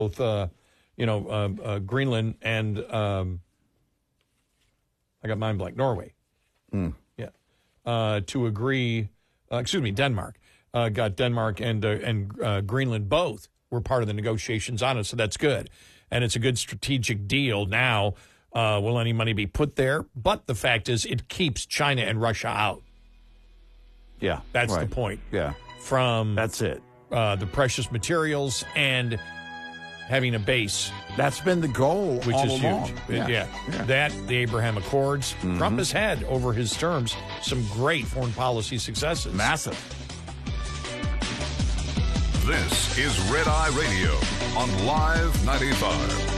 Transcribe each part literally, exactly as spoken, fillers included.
both, uh, you know, uh, uh, Greenland and um, I got mine blank, Norway. Mm. Yeah, uh, to agree. Uh, excuse me, Denmark uh, got Denmark and uh, and uh, Greenland both were part of the negotiations on it, so that's good, and it's a good strategic deal. Now, uh, will any money be put there? But the fact is, it keeps China and Russia out. Yeah, that's right. the point. Yeah, from that's it. Uh, the precious materials and having a base. That's been the goal, which all is along. huge. Yeah. Yeah. Yeah. That, the Abraham Accords. Mm-hmm. Trump has had over his terms some great foreign policy successes. Massive. This is Red Eye Radio on Live ninety-five.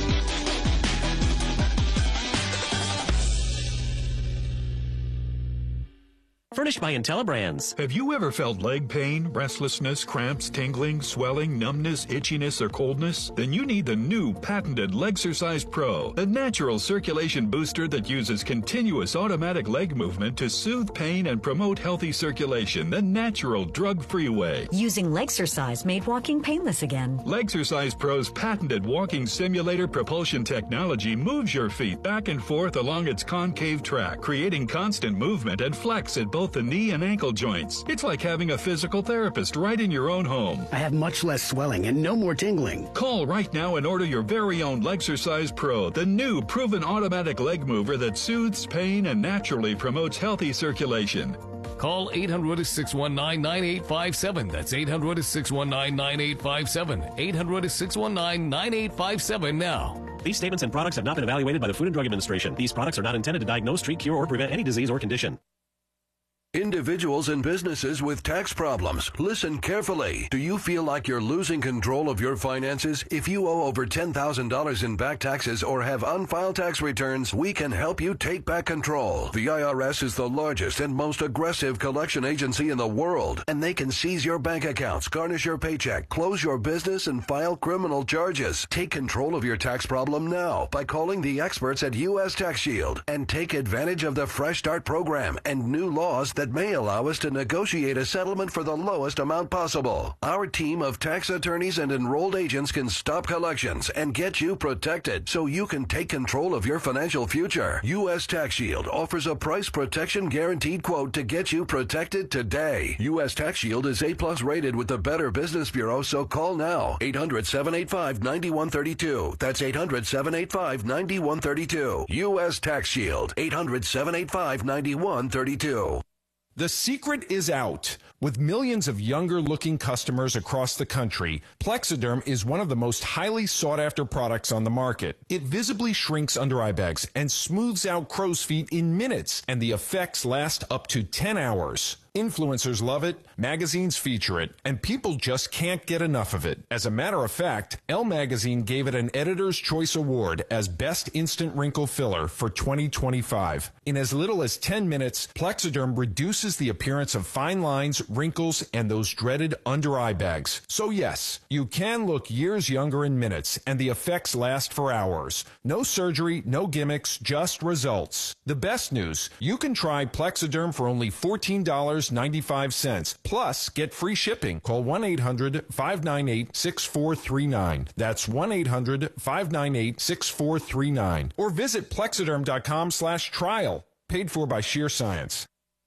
Furnished by IntelliBrands. Have you ever felt leg pain, restlessness, cramps, tingling, swelling, numbness, itchiness, or coldness? Then you need the new patented Legsercise Pro, a natural circulation booster that uses continuous automatic leg movement to soothe pain and promote healthy circulation the natural, drug-free way. Using Legsercise made walking painless again. Legsercise Pro's patented walking simulator propulsion technology moves your feet back and forth along its concave track, creating constant movement and flex at both the knee and ankle joints. It's like having a physical therapist right in your own home. I have much less swelling and no more tingling. Call right now and order your very own Legsercise Pro, the new proven automatic leg mover that soothes pain and naturally promotes healthy circulation. Call eight hundred, six one nine, nine eight five seven. That's eight hundred, six one nine, nine eight five seven. eight hundred, six one nine, nine eight five seven now. These statements and products have not been evaluated by the Food and Drug Administration. These products are not intended to diagnose, treat, cure, or prevent any disease or condition. Individuals and businesses with tax problems, listen carefully. Do you feel like you're losing control of your finances? If you owe over ten thousand dollars in back taxes or have unfiled tax returns, we can help you take back control. The I R S is the largest and most aggressive collection agency in the world, and they can seize your bank accounts, garnish your paycheck, close your business, and file criminal charges. Take control of your tax problem now by calling the experts at U S Tax Shield and take advantage of the Fresh Start program and new laws that that may allow us to negotiate a settlement for the lowest amount possible. Our team of tax attorneys and enrolled agents can stop collections and get you protected so you can take control of your financial future. U S Tax Shield offers a price protection guaranteed quote to get you protected today. U S Tax Shield is A plus rated with the Better Business Bureau, so call now. eight hundred, seven eight five, nine one three two. That's eight hundred, seven eight five, nine one three two. U S Tax Shield. eight hundred, seven eight five, nine one three two. The secret is out. With millions of younger-looking customers across the country, Plexiderm is one of the most highly sought-after products on the market. It visibly shrinks under-eye bags and smooths out crow's feet in minutes, and the effects last up to ten hours. Influencers love it, magazines feature it, and people just can't get enough of it. As a matter of fact, Elle Magazine gave it an Editor's Choice Award as Best Instant Wrinkle Filler for twenty twenty-five. In as little as ten minutes, Plexiderm reduces the appearance of fine lines, wrinkles, and those dreaded under-eye bags. So yes, you can look years younger in minutes, and the effects last for hours. No surgery, no gimmicks, just results. The best news, you can try Plexiderm for only fourteen dollars and ninety-five cents. Plus, get free shipping. Call one eight hundred, five nine eight, six four three nine. That's one eight hundred, five nine eight, six four three nine. Or visit plexiderm.com slash trial. Paid for by Sheer Science.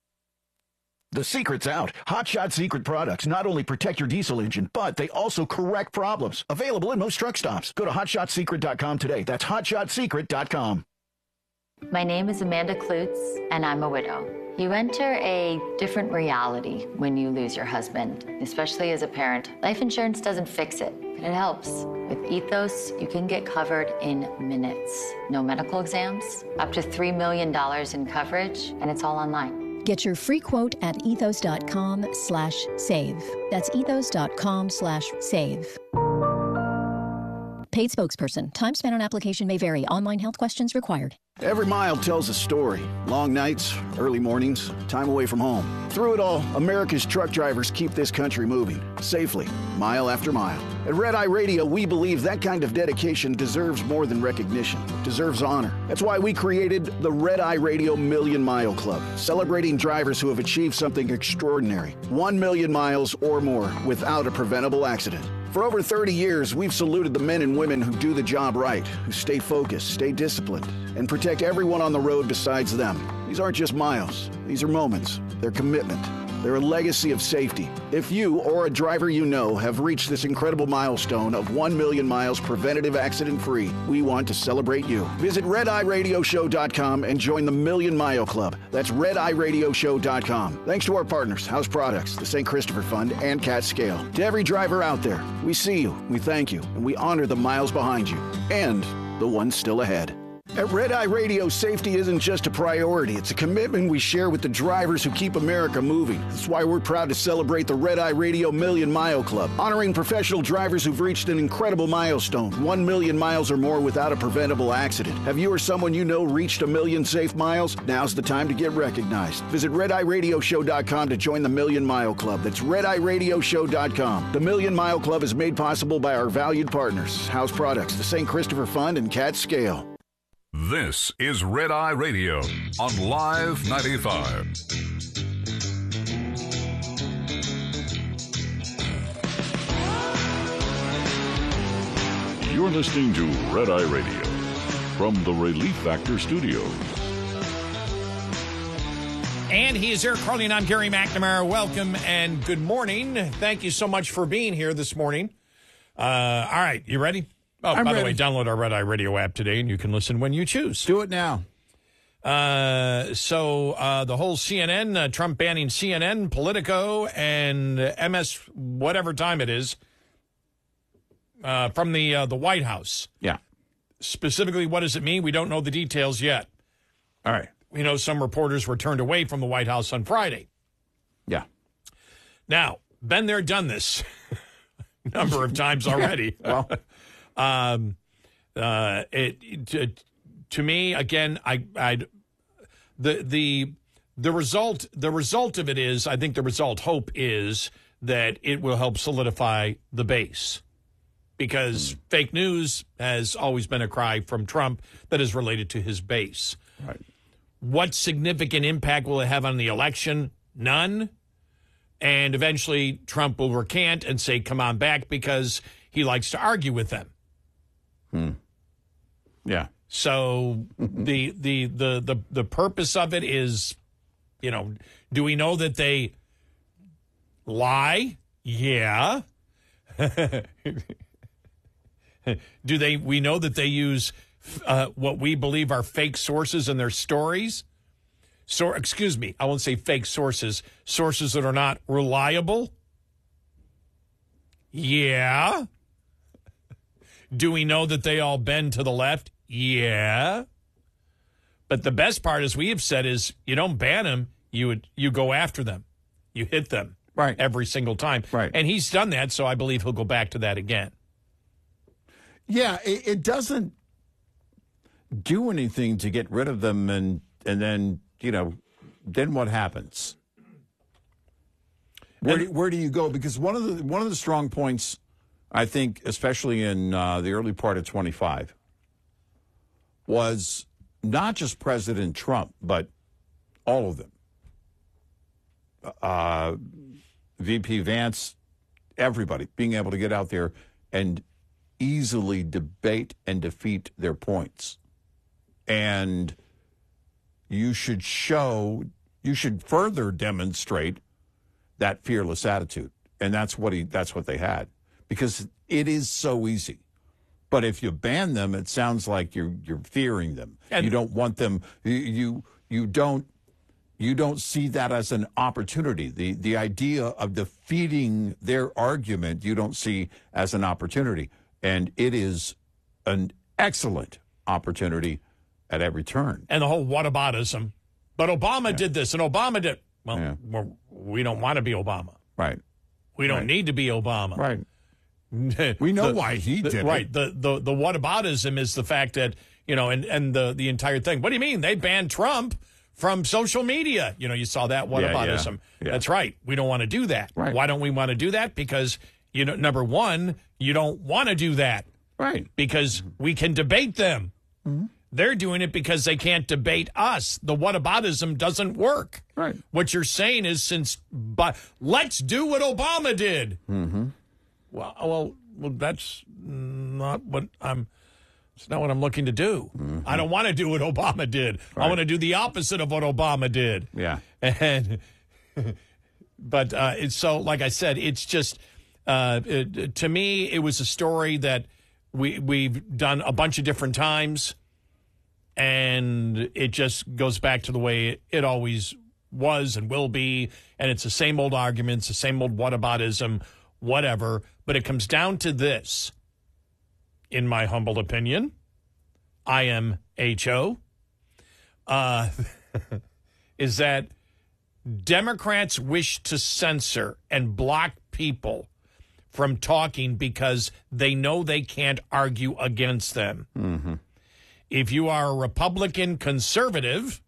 The secret's out. Hot Shot Secret products not only protect your diesel engine, but they also correct problems. Available in most truck stops. Go to hot shot secret dot com today. That's hot shot secret dot com. My name is Amanda Klutz, and I'm a widow. You enter a different reality when you lose your husband, especially as a parent. Life insurance doesn't fix it, but it helps. With Ethos, you can get covered in minutes. No medical exams, up to three million dollars in coverage, and it's all online. Get your free quote at ethos.com slash save. That's ethos.com slash save. Paid spokesperson. Time spent on application may vary. Online health questions required. Every mile tells a story. Long nights, early mornings, time away from home. Through it all, America's truck drivers keep this country moving, safely, mile after mile. At Red Eye Radio, we believe that kind of dedication deserves more than recognition. It deserves honor. That's why we created the Red Eye Radio Million Mile Club, celebrating drivers who have achieved something extraordinary. One million miles or more without a preventable accident. For over thirty years, we've saluted the men and women who do the job right, who stay focused, stay disciplined, and protect everyone on the road besides them. These aren't just miles. These are moments. They're commitment. They're a legacy of safety. If you or a driver you know have reached this incredible milestone of one million miles preventative accident-free, we want to celebrate you. Visit red eye radio show dot com and join the Million Mile Club. That's red eye radio show dot com. Thanks to our partners, House Products, the Saint Christopher Fund, and Cat Scale. To every driver out there, we see you, we thank you, and we honor the miles behind you and the ones still ahead. At Red Eye Radio, safety isn't just a priority. It's a commitment we share with the drivers who keep America moving. That's why we're proud to celebrate the Red Eye Radio Million Mile Club, honoring professional drivers who've reached an incredible milestone, one million miles or more without a preventable accident. Have you or someone you know reached a million safe miles? Now's the time to get recognized. Visit red eye radio show dot com to join the Million Mile Club. That's red eye radio show dot com. The Million Mile Club is made possible by our valued partners, House Products, the Saint Christopher Fund, and Cat Scale. This is Red Eye Radio on Live ninety-five. You're listening to Red Eye Radio from the Relief Factor Studios. And he is Eric Carly, and I'm Gary McNamara. Welcome and good morning. Thank you so much for being here this morning. Uh, all right, you ready? Oh, I'm by ready. the way, download our Red Eye Radio app today, and you can listen when you choose. Do it now. Uh, so uh, the whole C N N, uh, Trump banning C N N, Politico, and M S, whatever time it is, uh, from the uh, the White House. Yeah. Specifically, what does it mean? We don't know the details yet. All right. We know some reporters were turned away from the White House on Friday. Yeah. Now, been there, done this a number of times already. Well, um, uh, it to, to me again, I, I, the the the result the result of it is, I think the result hope is that it will help solidify the base, because mm. fake news has always been a cry from Trump that is related to his base. Right. What significant impact will it have on the election? None. And eventually Trump will recant and say, come on back, because he likes to argue with them. Hmm. Yeah. So the, the the the the purpose of it is, you know, do we know that they lie? Yeah. Do they? We know that they use uh, what we believe are fake sources in their stories. So, excuse me, I won't say fake sources, sources that are not reliable. Yeah. Do we know that they all bend to the left? Yeah. But the best part, as we have said, is you don't ban them, you would, you go after them. You hit them. Right. Every single time. Right. And he's done that, so I believe he'll go back to that again. Yeah, it, it doesn't do anything to get rid of them, and and then, you know, then what happens? Where do, where do you go? Because one of the one of the strong points, I think, especially in uh, the early part of twenty-five, was not just President Trump, but all of them. Uh, V P Vance, everybody being able to get out there and easily debate and defeat their points. And you should show, you should further demonstrate that fearless attitude. And that's what he, that's what they had, because it is so easy. But if you ban them, it sounds like you're, you're fearing them. And you don't want them, you, you, you don't, you don't see that as an opportunity. The, the idea of defeating their argument, you don't see as an opportunity. And it is an excellent opportunity at every turn. And the whole whataboutism. But Obama yeah. did this, and Obama did. Well, yeah. we're, we don't want to be Obama. Right. We don't right. need to be Obama. Right. We know the, why he the, did right. it. The, the, the whataboutism is the fact that, you know, and, and the, the entire thing. What do you mean? They banned Trump from social media. You know, you saw that whataboutism. Yeah, yeah. That's right. We don't want to do that. Right. Why don't we want to do that? Because, you know, number one, you don't want to do that. Right. Because we can debate them. Mm-hmm. They're doing it because they can't debate us. The whataboutism doesn't work. Right. What you're saying is, since, but let's do what Obama did. Mm-hmm. Well, well, well, that's not what I'm. It's not what I'm looking to do. Mm-hmm. I don't want to do what Obama did. Right. I want to do the opposite of what Obama did. Yeah. And but uh, it's so, like I said, it's just uh, it, to me, it was a story that we we've done a bunch of different times, and it just goes back to the way it, it always was and will be, and it's the same old arguments, the same old whataboutism, whatever. But it comes down to this. In my humble opinion, I am H O, uh, is that Democrats wish to censor and block people from talking because they know they can't argue against them. Mm-hmm. If you are a Republican conservative,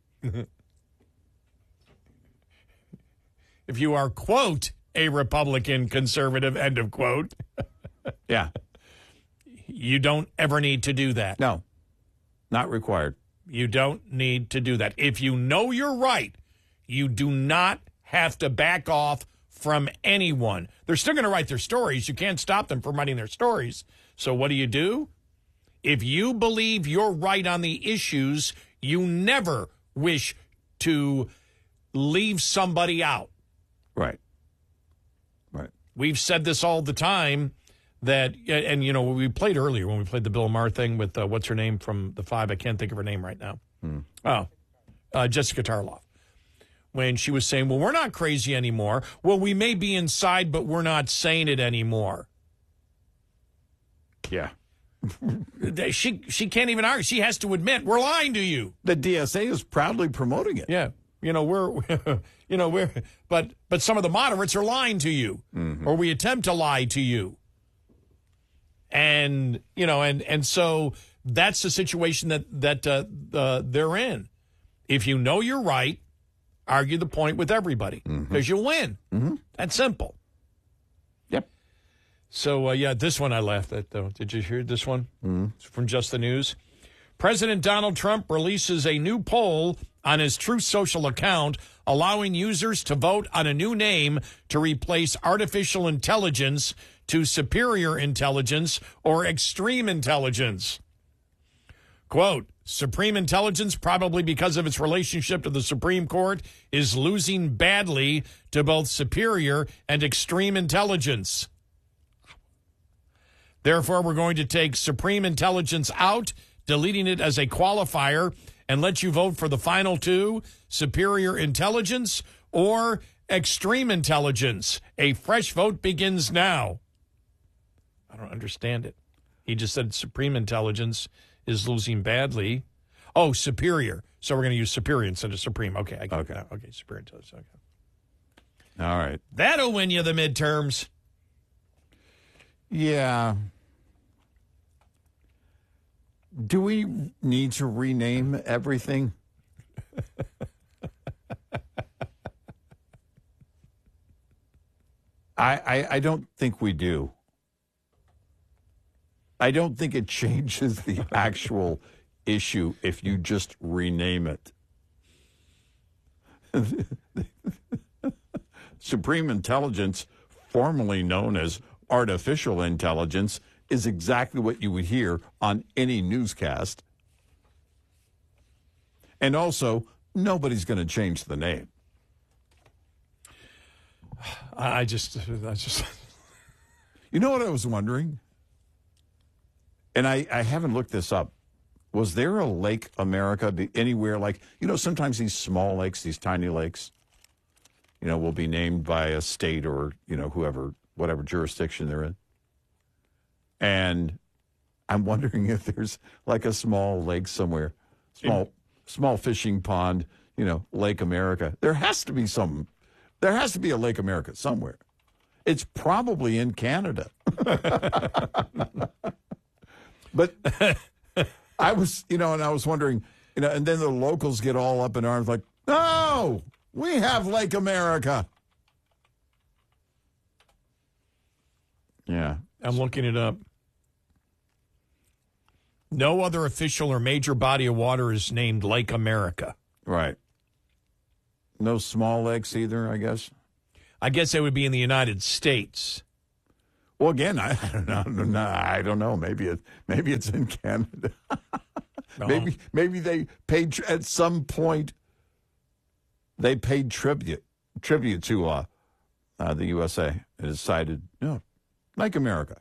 if you are, quote, a Republican conservative, end of quote. Yeah. You don't ever need to do that. No, not required. You don't need to do that. If you know you're right, you do not have to back off from anyone. They're still going to write their stories. You can't stop them from writing their stories. So what do you do? If you believe you're right on the issues, you never wish to leave somebody out. Right. Right. We've said this all the time. That, and, you know, we played earlier when we played the Bill Maher thing with, uh, what's her name from the Five? I can't think of her name right now. Hmm. Oh, uh, Jessica Tarloff. When she was saying, well, we're not crazy anymore. Well, we may be inside, but we're not saying it anymore. Yeah. she she can't even argue. She has to admit, we're lying to you. The D S A is proudly promoting it. Yeah. You know, we're, you know, we're, but, but some of the moderates are lying to you, mm-hmm. or we attempt to lie to you. And, you know, and, and so that's the situation that, that uh, uh, they're in. If you know you're right, argue the point with everybody because mm-hmm. you'll win. Mm-hmm. That's simple. Yep. So, uh, yeah, this one I laughed at, though. Did you hear this one? Mm-hmm. It's from Just the News. President Donald Trump releases a new poll on his Truth Social account, allowing users to vote on a new name to replace artificial intelligence to superior intelligence or extreme intelligence. Quote, supreme intelligence, probably because of its relationship to the Supreme Court, is losing badly to both superior and extreme intelligence. Therefore, we're going to take supreme intelligence out, deleting it as a qualifier, and let you vote for the final two, superior intelligence or extreme intelligence. A fresh vote begins now. I don't understand it. He just said supreme intelligence is losing badly. Oh, superior. So we're going to use superior instead of supreme. Okay, I get okay. that. Okay, superior intelligence. Okay. All right. That'll win you the midterms. Yeah. Do we need to rename everything? I, I I don't think we do. I don't think it changes the actual issue if you just rename it. Supreme intelligence, formerly known as artificial intelligence, is exactly what you would hear on any newscast. And also, nobody's going to change the name. I just, I just. You know what I was wondering? And I, I haven't looked this up. Was there a Lake America anywhere like, you know, sometimes these small lakes, these tiny lakes, you know, will be named by a state or, you know, whoever, whatever jurisdiction they're in. And I'm wondering if there's like a small lake somewhere, small, small fishing pond, you know, Lake America. There has to be some, there has to be a Lake America somewhere. It's probably in Canada. But I was, you know, and I was wondering, you know, and then the locals get all up in arms like, no, we have Lake America. Yeah. I'm looking it up. No other official or major body of water is named Lake America. Right. No small lakes either, I guess. I guess that would be in the United States. Well, again, I, I don't know. No, I don't know. Maybe it, maybe it's in Canada. No. Maybe maybe they paid at some point. They paid tribute tribute to uh, uh, the U S A and decided, no, like America,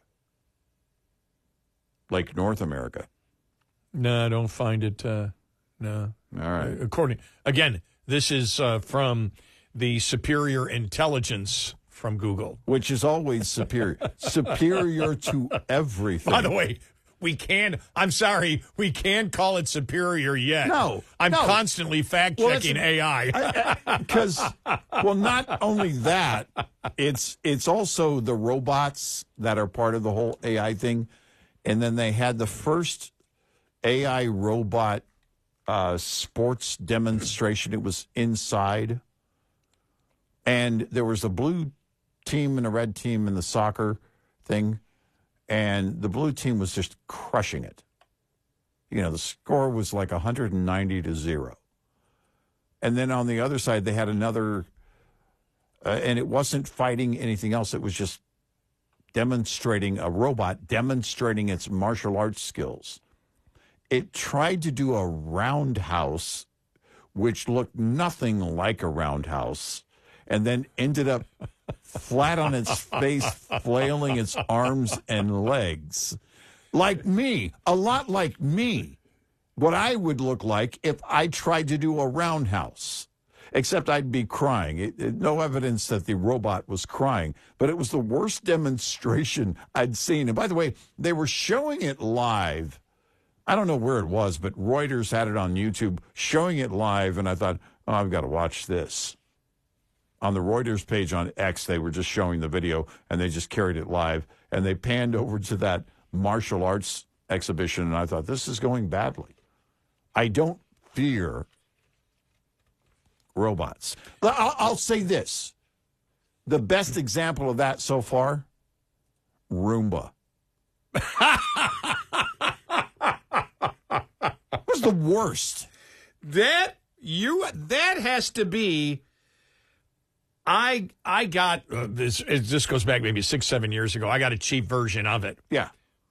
like North America. No, I don't find it. Uh, no. All right. According again, this is uh, from the Superior Intelligence from Google, which is always superior, superior to everything. By the way, we can't. I'm sorry, we can't call it superior yet. No, I'm no. constantly fact checking well, A I because, well, not only that, it's it's also the robots that are part of the whole A I thing, and then they had the first A I robot uh, sports demonstration. It was inside, and there was a blue team and a red team in the soccer thing, and the blue team was just crushing it. You know, the score was like one hundred ninety to zero. And then on the other side, they had another, uh, and it wasn't fighting anything else. It was just demonstrating a robot, demonstrating its martial arts skills. It tried to do a roundhouse, which looked nothing like a roundhouse, and then ended up flat on its face, flailing its arms and legs. Like me, a lot like me. What I would look like if I tried to do a roundhouse. Except I'd be crying. It, it, no evidence that the robot was crying. But it was the worst demonstration I'd seen. And by the way, they were showing it live. I don't know where it was, but Reuters had it on YouTube, showing it live. And I thought, oh, I've got to watch this. On the Reuters page on X, they were just showing the video, and they just carried it live. And they panned over to that martial arts exhibition, and I thought, this is going badly. I don't fear robots. I'll, I'll say this. The best example of that so far, Roomba. It was the worst. That you that has to be. I I got uh, this. It, this goes back maybe six seven years ago. I got a cheap version of it. Yeah.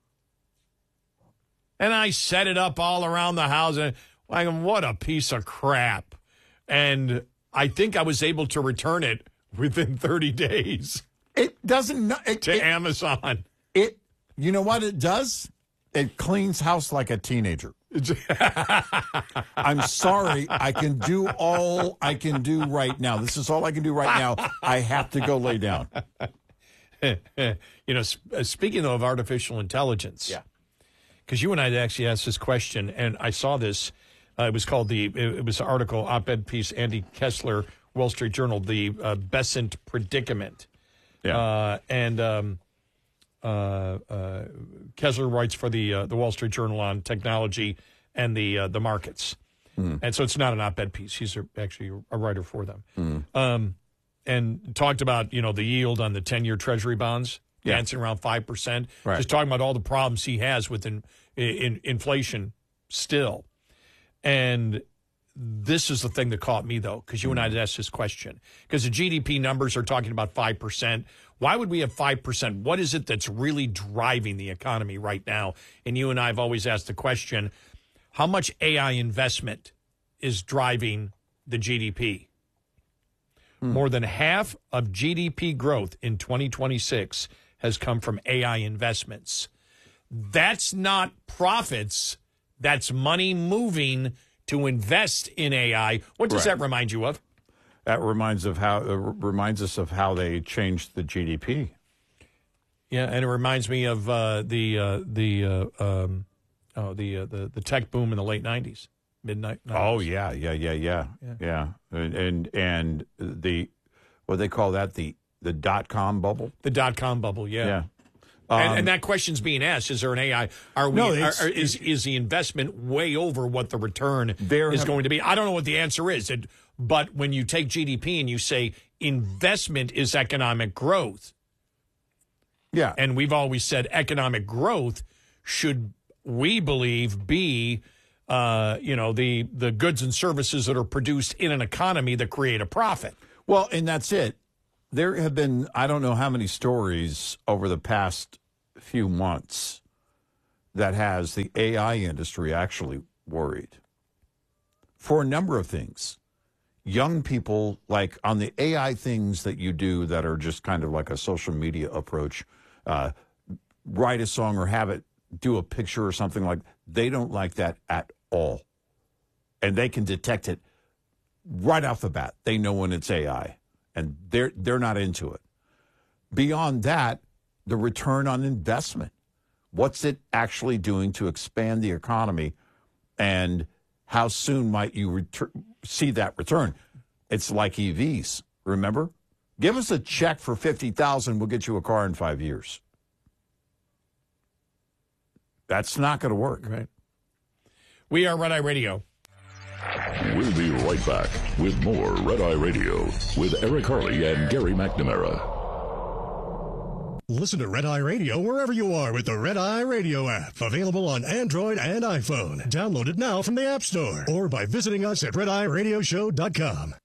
And I set it up all around the house, and like, what a piece of crap. And I think I was able to return it within thirty days. It doesn't it, to it, Amazon. It, you know what it does? It cleans house like a teenager. I'm sorry. I can do all I can do right now. This is all I can do right now. I have to go lay down. You know, sp- speaking though of artificial intelligence. Yeah. Because you and I actually asked this question, and I saw this. Uh, it was called the, it, it was an article, op-ed piece, Andy Kessler, Wall Street Journal, the uh, Besant Predicament. Yeah. Uh, and um, uh, uh, Kessler writes for the uh, the Wall Street Journal on technology and the uh, the markets. Mm. And so it's not an op-ed piece. He's a, actually a writer for them. Mm. Um, and talked about, you know, the yield on the ten-year Treasury bonds. Yeah. Dancing around five percent. Right. Just talking about all the problems he has with in, in, inflation still. And this is the thing that caught me, though, because you and I had asked this question. Because the G D P numbers are talking about five percent. Why would we have five percent? What is it that's really driving the economy right now? And you and I have always asked the question, how much A I investment is driving the G D P? Hmm. More than half of G D P growth in twenty twenty-six has come from A I investments. That's not profits. That's money moving to invest in A I. What does right. that remind you of? That reminds of how uh, reminds us of how they changed the G D P. Yeah, and it reminds me of uh, the uh, the uh, um, oh the uh, the the tech boom in the late nineties, midnight. Oh yeah, yeah, yeah, yeah, yeah, yeah. And, and and the what they call that the the dot com bubble. The dot com bubble, yeah. Yeah. Um, and, and that question's being asked: is there an A I? Are we? No, are, are, is is the investment way over what the return is have, going to be? I don't know what the answer is. It, but when you take G D P and you say investment is economic growth, yeah, and we've always said economic growth should, we believe, be, uh, you know, the the goods and services that are produced in an economy that create a profit. Well, and that's it. There have been, I don't know how many stories over the past few months that has the A I industry actually worried for a number of things. Young people, like on the A I things that you do that are just kind of like a social media approach, uh, write a song or have it do a picture or something like, they don't like that at all. And they can detect it right off the bat. They know when it's A I, and they're they're not into it. Beyond that, the return on investment. What's it actually doing to expand the economy, and how soon might you retur- see that return? It's like E Vs, remember? Give us a check for fifty thousand dollars, we'll get you a car in five years. That's not going to work. Right. We are Red Eye Radio. We'll be right back with more Red Eye Radio with Eric Harley and Gary McNamara. Listen to Red Eye Radio wherever you are with the Red Eye Radio app. Available on Android and iPhone. Download it now from the App Store or by visiting us at red eye radio show dot com.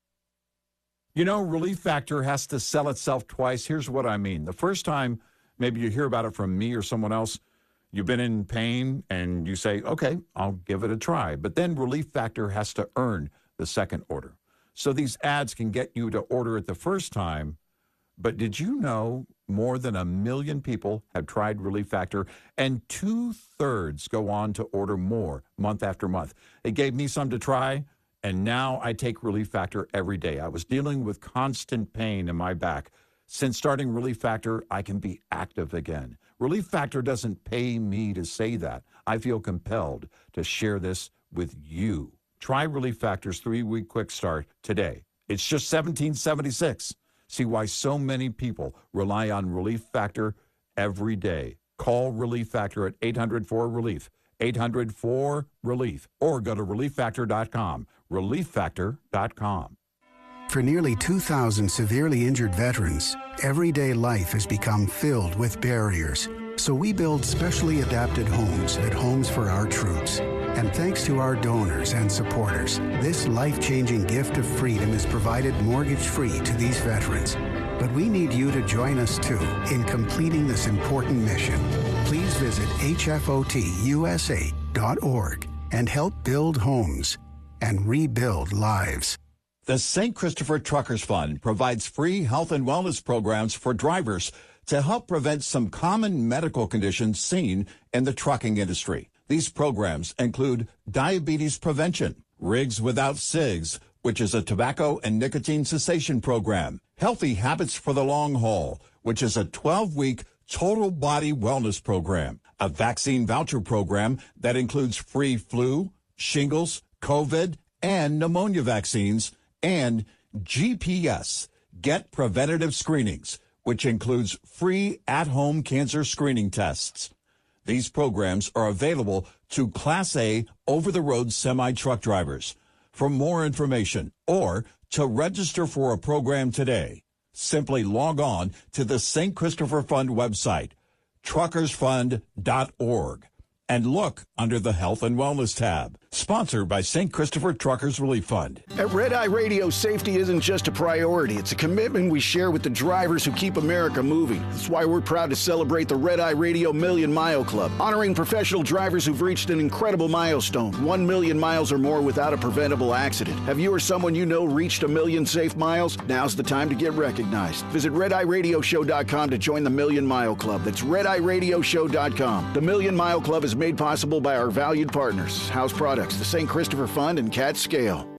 You know, Relief Factor has to sell itself twice. Here's what I mean. The first time, maybe you hear about it from me or someone else, you've been in pain and you say, okay, I'll give it a try. But then Relief Factor has to earn the second order. So these ads can get you to order it the first time. But did you know more than a million people have tried Relief Factor, and two-thirds go on to order more month after month? It gave me some to try, and now I take Relief Factor every day. I was dealing with constant pain in my back. Since starting Relief Factor, I can be active again. Relief Factor doesn't pay me to say that. I feel compelled to share this with you. Try Relief Factor's three-week quick start today. It's just seventeen seventy-six. See why so many people rely on Relief Factor every day. Call Relief Factor at eight hundred four relief, eight hundred four relief, or go to relief factor dot com, relief factor dot com. For nearly two thousand severely injured veterans, everyday life has become filled with barriers. So we build specially adapted homes at Homes for Our Troops. And thanks to our donors and supporters, this life-changing gift of freedom is provided mortgage-free to these veterans. But we need you to join us, too, in completing this important mission. Please visit H F O T U S A dot org and help build homes and rebuild lives. The Saint Christopher Truckers Fund provides free health and wellness programs for drivers to help prevent some common medical conditions seen in the trucking industry. These programs include diabetes prevention, Rigs Without Cigs, which is a tobacco and nicotine cessation program, Healthy Habits for the Long Haul, which is a twelve-week total body wellness program, a vaccine voucher program that includes free flu, shingles, COVID, and pneumonia vaccines, and G P S, Get Preventative Screenings, which includes free at-home cancer screening tests. These programs are available to Class A over-the-road semi-truck drivers. For more information or to register for a program today, simply log on to the Saint Christopher Fund website, truckers fund dot org, and look under the Health and Wellness tab. Sponsored by Saint Christopher Truckers Relief Fund. At Red Eye Radio, safety isn't just a priority. It's a commitment we share with the drivers who keep America moving. That's why we're proud to celebrate the Red Eye Radio Million Mile Club, honoring professional drivers who've reached an incredible milestone, one million miles or more without a preventable accident. Have you or someone you know reached a million safe miles? Now's the time to get recognized. Visit red eye radio show dot com to join the Million Mile Club. That's red eye radio show dot com. The Million Mile Club is made possible by our valued partners, House Products, the Saint Christopher Fund, and Cat Scale.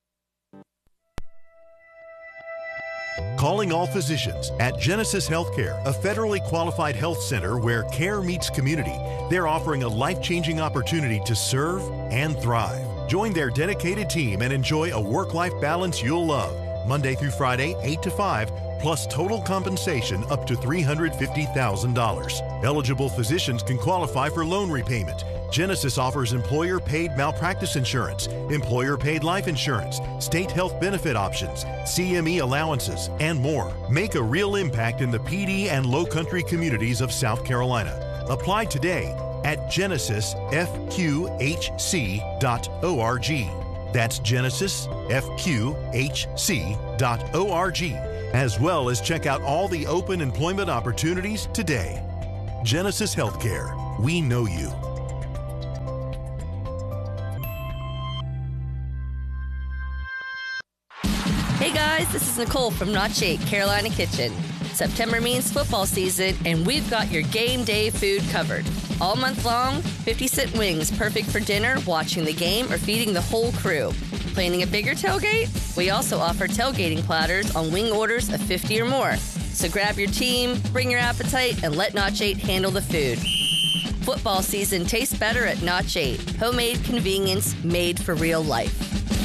Calling all physicians at Genesis Healthcare, a federally qualified health center where care meets community. They're offering a life-changing opportunity to serve and thrive. Join their dedicated team and enjoy a work-life balance you'll love. Monday through Friday, eight to five, plus total compensation up to three hundred fifty thousand dollars. Eligible physicians can qualify for loan repayment. Genesis offers employer-paid malpractice insurance, employer-paid life insurance, state health benefit options, C M E allowances, and more. Make a real impact in the P D and Low Country communities of South Carolina. Apply today at genesis f q h c dot org. That's Genesis F Q H C dot org, as well as check out all the open employment opportunities today. Genesis Healthcare. We know you. Hey guys, this is Nicole from Notch eight, Carolina Kitchen. September means football season, and we've got your game day food covered. All month long, fifty cent wings, perfect for dinner, watching the game, or feeding the whole crew. Planning a bigger tailgate? We also offer tailgating platters on wing orders of fifty or more. So grab your team, bring your appetite, and let Notch eight handle the food. Football season tastes better at Notch eight. Homemade convenience made for real life.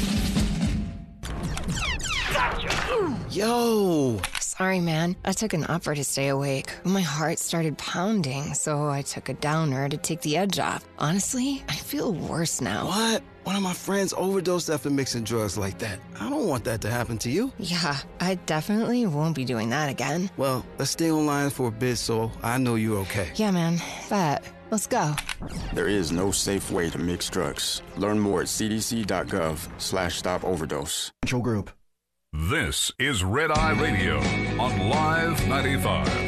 Yo! Sorry, man. I took an upper to stay awake. My heart started pounding, so I took a downer to take the edge off. Honestly, I feel worse now. What? One of my friends overdosed after mixing drugs like that. I don't want that to happen to you. Yeah, I definitely won't be doing that again. Well, let's stay online for a bit so I know you're okay. Yeah, man. Bet. Let's go. There is no safe way to mix drugs. Learn more at cdc.gov slash stop overdose. Group. This is Red Eye Radio on Live ninety-five.